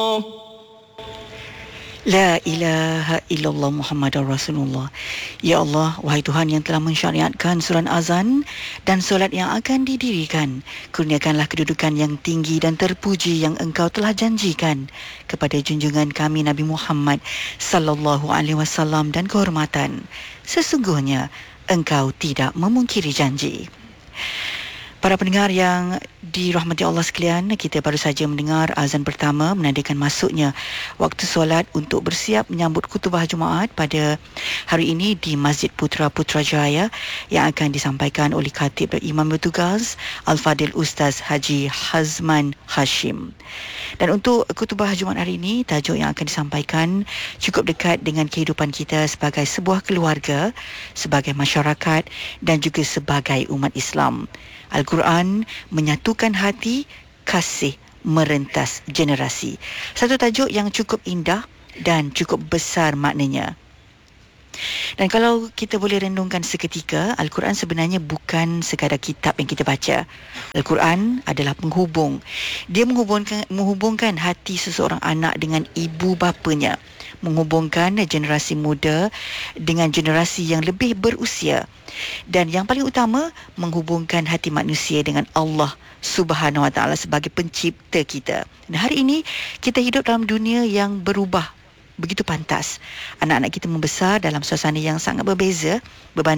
La ilaha illallah Muhammadur Rasulullah. Ya Allah, wahai Tuhan yang telah mensyariatkan surah azan dan solat yang akan didirikan, kurniakanlah kedudukan yang tinggi dan terpuji yang Engkau telah janjikan kepada junjungan kami Nabi Muhammad sallallahu alaihi wasallam dan kehormatan. Sesungguhnya Engkau tidak memungkiri janji. Para pendengar yang dirahmati Allah sekalian, kita baru saja mendengar azan pertama menandakan masuknya waktu solat untuk bersiap menyambut khutbah Jumaat pada hari ini di Masjid Putra Putrajaya yang akan disampaikan oleh Khatib dan Imam bertugas Al-Fadil Ustaz Haji Hazman Hashim. Dan untuk khutbah Jumaat hari ini, tajuk yang akan disampaikan cukup dekat dengan kehidupan kita sebagai sebuah keluarga, sebagai masyarakat dan juga sebagai umat Islam. Al-Quran menyatukan hati, kasih merentas generasi. Satu tajuk yang cukup indah dan cukup besar maknanya. Dan kalau kita boleh renungkan seketika, Al-Quran sebenarnya bukan sekadar kitab yang kita baca. Al-Quran adalah penghubung. Dia menghubungkan hati seseorang anak dengan ibu bapanya, menghubungkan generasi muda dengan generasi yang lebih berusia, dan yang paling utama, menghubungkan hati manusia dengan Allah Subhanahu Wa Taala sebagai pencipta kita. Dan hari ini kita hidup dalam dunia yang berubah begitu pantas. Anak-anak kita membesar dalam suasana yang sangat berbeza berbanding